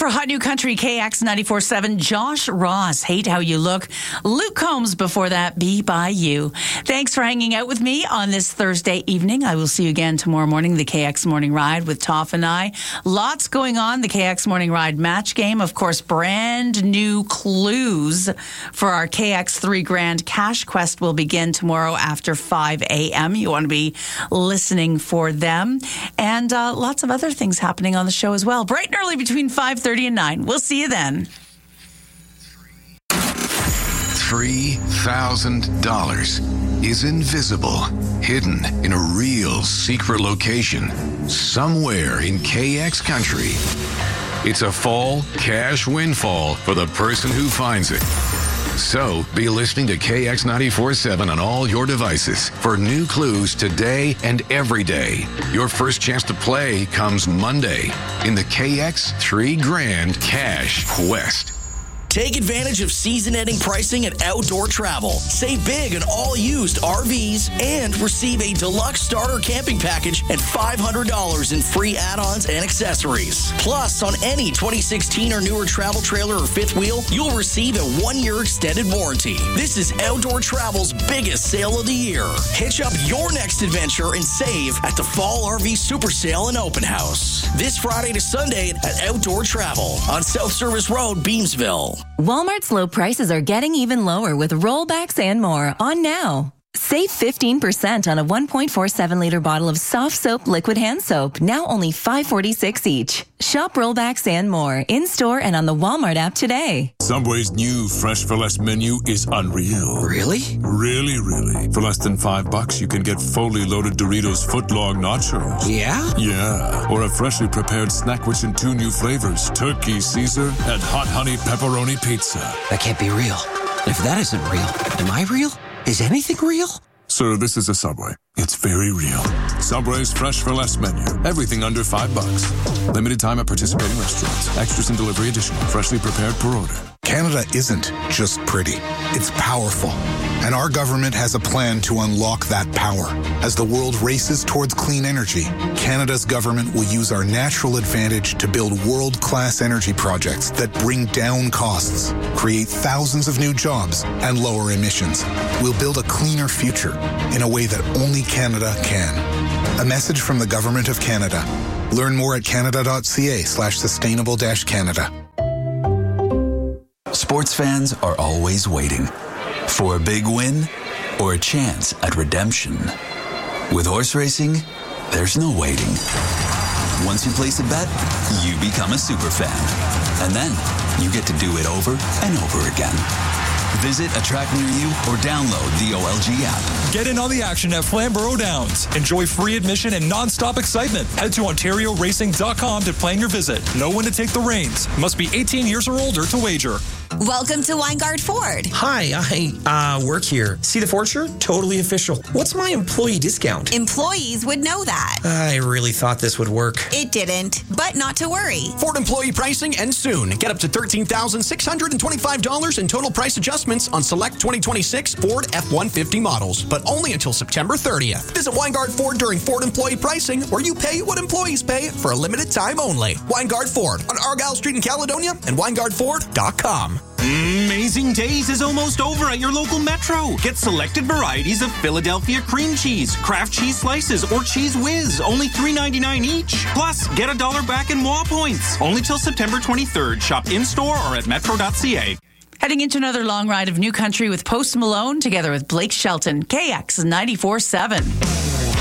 for Hot New Country, KX 94.7, Josh Ross, Hate How You Look. Luke Combs before that, Be By You. Thanks for hanging out with me on this Thursday evening. I will see you again tomorrow morning, the KX Morning Ride with Toff and I. Lots going on, the KX Morning Ride match game. Of course, brand new clues for our KX 3 Grand Cash Quest will begin tomorrow after 5 a.m. You want to be listening for them. And lots of other things happening on the show as well. Bright and early between 5:30 and 9. We'll see you then. $3,000 is invisible, hidden in a real secret location somewhere in KX country. It's a fall cash windfall for the person who finds it. So be listening to KX 94.7 on all your devices for new clues today and every day. Your first chance to play comes Monday in the KX 3 Grand Cash Quest. Take advantage of season-ending pricing at Outdoor Travel. Save big on all used RVs and receive a deluxe starter camping package and $500 in free add-ons and accessories. Plus, on any 2016 or newer travel trailer or fifth wheel, you'll receive a 1-year extended warranty. This is Outdoor Travel's biggest sale of the year. Hitch up your next adventure and save at the Fall RV Super Sale and Open House. This Friday to Sunday at Outdoor Travel on South Service Road, Beamsville. Walmart's low prices are getting even lower with rollbacks and more on now. Save 15% on a 1.47-liter bottle of soft soap liquid hand soap, now only $5.46 each. Shop rollbacks and more in-store and on the Walmart app today. Subway's new Fresh for Less menu is unreal. Really? Really, really. For less than $5, you can get fully loaded Doritos footlong nachos. Yeah? Yeah. Or a freshly prepared snack rich in 2 new flavors, Turkey Caesar and Hot Honey Pepperoni Pizza. That can't be real. If that isn't real, am I real? Is anything real? Sir, this is a Subway. It's very real. Subway's Fresh for Less menu. Everything under $5. Limited time at participating restaurants. Extras and delivery additional. Freshly prepared per order. Canada isn't just pretty. It's powerful. And our government has a plan to unlock that power. As the world races towards clean energy, Canada's government will use our natural advantage to build world-class energy projects that bring down costs, create thousands of new jobs, and lower emissions. We'll build a cleaner future in a way that only Canada can. A message from the Government of Canada. Learn more at canada.ca/sustainable-Canada. Sports fans are always waiting for a big win or a chance at redemption. With horse racing, there's no waiting. Once you place a bet, you become a super fan. And then you get to do it over and over again. Visit a track near you or download the OLG app. Get in on the action at Flamborough Downs. Enjoy free admission and non-stop excitement. Head to OntarioRacing.com to plan your visit. Know when to take the reins. Must be 18 years or older to wager. Welcome to Weingart Ford. Hi, I work here. See the Ford shirt? Totally official. What's my employee discount? Employees would know that. I really thought this would work. It didn't, but not to worry. Ford employee pricing ends soon. Get up to $13,625 in total price adjustments on select 2026 Ford F-150 models, but only until September 30th. Visit Weingart Ford during Ford employee pricing, where you pay what employees pay for a limited time only. Weingart Ford on Argyle Street in Caledonia and WeingardFord.com. Amazing Days is almost over at your local Metro. Get selected varieties of Philadelphia cream cheese, Kraft cheese slices, or Cheese Whiz, only $3.99 each. Plus, get $1 back in MOA points. Only till September 23rd. Shop in-store or at metro.ca. Heading into another long ride of New Country with Post Malone together with Blake Shelton, KX 94.7.